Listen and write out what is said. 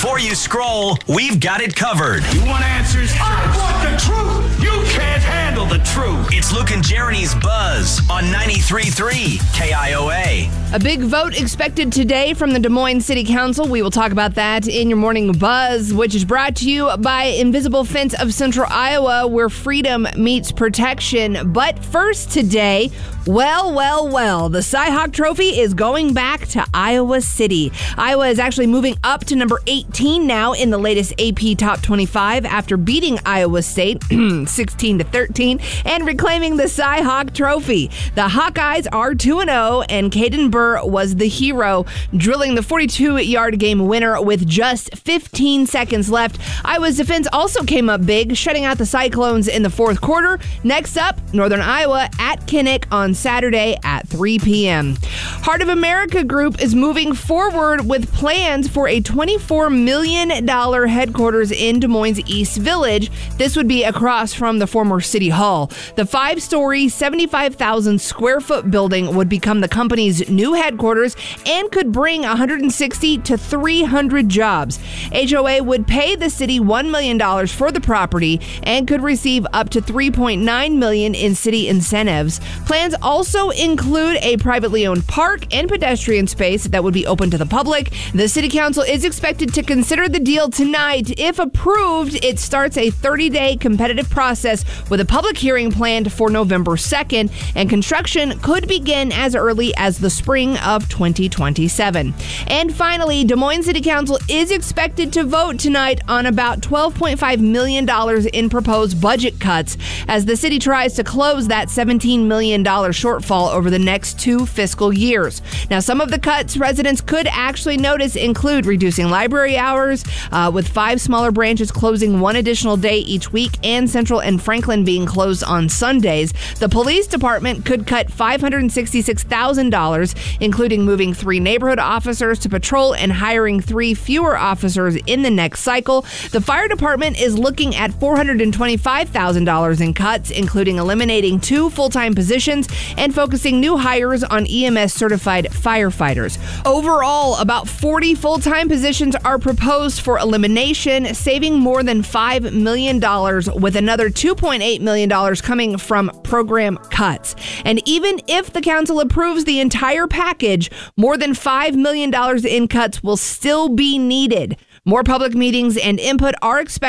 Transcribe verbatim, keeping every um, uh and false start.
Before you scroll, we've got it covered. You want answers? I want the truth. You can't handle the truth. It's Luke and Jeremy's Buzz on ninety-three point three K I O A. A big vote expected today from the Des Moines City Council. We will talk about that in your morning buzz, which is brought to you by Invisible Fence of Central Iowa, where freedom meets protection. But first today, well, well, well, the Cy-Hawk Trophy is going back to Iowa City. Iowa is actually moving up to number eighteen now in the latest A P Top twenty-five after beating Iowa State sixteen to thirteen and reclaiming the Cy-Hawk Trophy. The Hawkeyes are two and oh, and Caden Burr was the hero, drilling the forty-two-yard game winner with just fifteen seconds left. Iowa's defense also came up big, shutting out the Cyclones in the fourth quarter. Next up, Northern Iowa at Kinnick on Saturday at three p.m. Heart of America Group is moving forward with plans for a twenty-four million dollars headquarters in Des Moines East Village. This would be across from the former City Hall. The five-story, seventy-five thousand square foot building would become the company's new headquarters and could bring one hundred sixty to three hundred jobs. H O A would pay the city one million dollars for the property and could receive up to three point nine million dollars in city incentives. Plans also include a privately owned park and pedestrian space that would be open to the public. The city council is expected to consider the deal tonight. If approved, it starts a thirty-day competitive process with a public hearing planned for November second, and construction could begin as early as the spring of twenty twenty-seven. And finally, Des Moines City Council is expected to vote tonight on about twelve point five million dollars in proposed budget cuts as the city tries to close that seventeen million dollars shortfall over the next two fiscal years. Now, some of the cuts residents could actually notice include reducing library hours, uh, with five smaller branches closing one additional day each week, and Central and Franklin being closed on Sundays. The police department could cut five hundred sixty-six thousand dollars, including moving three neighborhood officers to patrol and hiring three fewer officers in the next cycle. The fire department is looking at four hundred twenty-five thousand dollars in cuts, including eliminating two full-time positions and focusing new hires on E M S-certified firefighters. Overall, about forty full-time positions are proposed for elimination, saving more than five million dollars, with another two point eight million dollars coming from program cuts. And even if the council approves the entire package, more than five million dollars in cuts will still be needed. More public meetings and input are expected